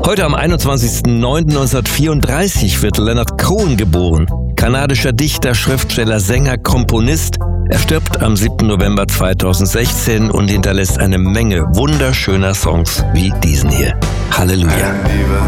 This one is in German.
Heute am 21.09.1934 wird Leonard Cohen geboren. Kanadischer Dichter, Schriftsteller, Sänger, Komponist. Er stirbt am 7. November 2016 und hinterlässt eine Menge wunderschöner Songs wie diesen hier. Halleluja.